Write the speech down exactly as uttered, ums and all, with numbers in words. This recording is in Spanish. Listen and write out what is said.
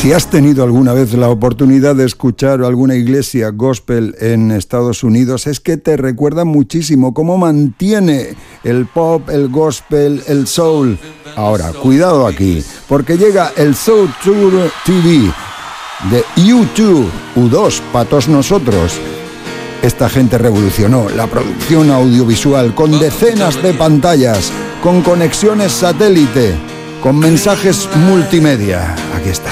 Si has tenido alguna vez la oportunidad de escuchar alguna iglesia gospel en Estados Unidos, es que te recuerda muchísimo cómo mantiene el pop, el gospel, el soul. Ahora, cuidado aquí, porque llega el Soul Tour T V de U dos, U dos, pa' todos nosotros. Esta gente revolucionó la producción audiovisual con decenas de pantallas, con conexiones satélite, con mensajes multimedia. Aquí está.